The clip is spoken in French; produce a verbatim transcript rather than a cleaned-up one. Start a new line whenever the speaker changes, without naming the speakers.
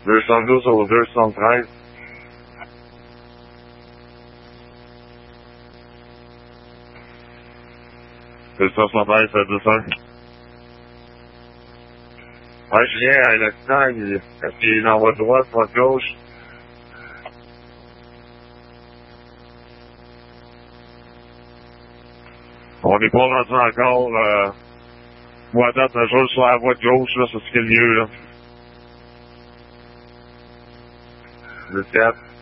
deux cent douze au deux cent treize. deux cent soixante-treize, c'est deux cents. Ouais, Julien, à l'accident, il, est-ce qu'il est en voie droite, voie gauche? On n'est pas rendu encore, euh, moi, à date, je roule sur la voie de gauche, là, c'est ce qui est le mieux, là. Le quatre.